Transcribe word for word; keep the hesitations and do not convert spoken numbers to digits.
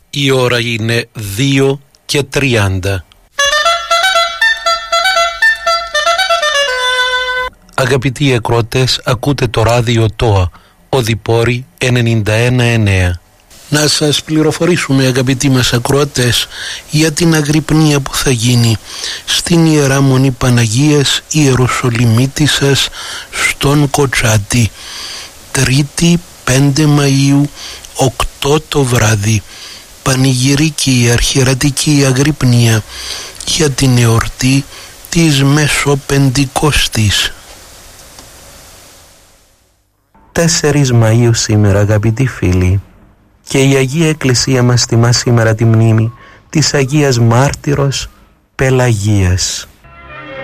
Η ώρα είναι δύο και τριάντα. Αγαπητοί ακροατές, ακούτε το ράδιο ΤΟΑ, Οδυπόρη ενενήντα ένα εννέα. Να σας πληροφορήσουμε, αγαπητοί μας ακροατές, για την αγρυπνία που θα γίνει στην Ιερά Μονή Παναγίας Ιεροσολυμίτισσας στον Κοτσάτη, Τρίτη πέντε Μαΐου, οκτώ το βράδυ. Πανηγυρική αρχιερατική αγρυπνία για την εορτή της Μεσοπεντηκοστής. τέσσερις Μαΐου σήμερα, αγαπητοί φίλοι, και η Αγία Εκκλησία μας τιμά σήμερα τη μνήμη της Αγίας Μάρτυρος Πελαγίας.